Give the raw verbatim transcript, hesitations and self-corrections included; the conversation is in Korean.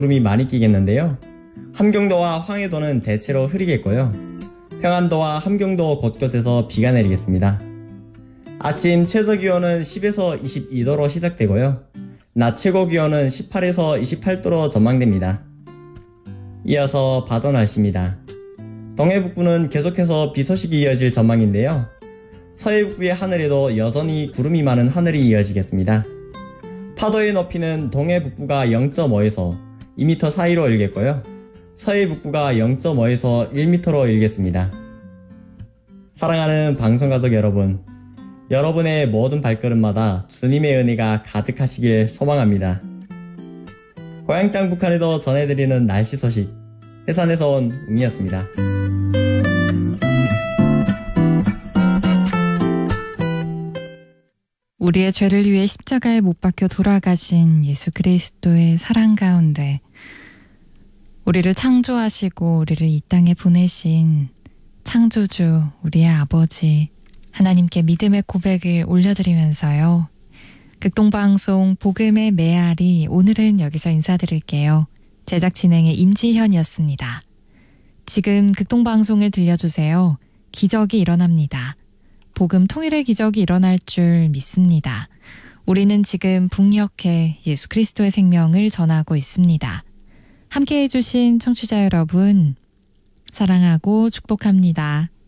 구름이 많이 끼겠는데요. 함경도와 황해도는 대체로 흐리겠고요. 평안도와 함경도 곳곳에서 비가 내리겠습니다. 아침 최저기온은 십에서 이십이 도로 시작되고요. 낮 최고기온은 십팔에서 이십팔 도로 전망됩니다. 이어서 바다 날씨입니다. 동해북부는 계속해서 비 소식이 이어질 전망인데요. 서해북부의 하늘에도 여전히 구름이 많은 하늘이 이어지겠습니다. 파도의 높이는 동해북부가 영 점 오에서 이 미터 사이로 일겠고요. 서해북부가 영 점 오에서 일 미터로 일겠습니다. 사랑하는 방송가족 여러분, 여러분의 모든 발걸음마다 주님의 은혜가 가득하시길 소망합니다. 고향 땅 북한에도 전해드리는 날씨 소식, 해산에서 온 웅이었습니다. 우리의 죄를 위해 십자가에 못 박혀 돌아가신 예수 그리스도의 사랑 가운데 우리를 창조하시고 우리를 이 땅에 보내신 창조주 우리의 아버지 하나님께 믿음의 고백을 올려드리면서요. 극동방송 복음의 메아리, 오늘은 여기서 인사드릴게요. 제작 진행의 임지현이었습니다. 지금 극동방송을 들려주세요. 기적이 일어납니다. 복음 통일의 기적이 일어날 줄 믿습니다. 우리는 지금 북녘에 예수 그리스도의 생명을 전하고 있습니다. 함께해 주신 청취자 여러분, 사랑하고 축복합니다.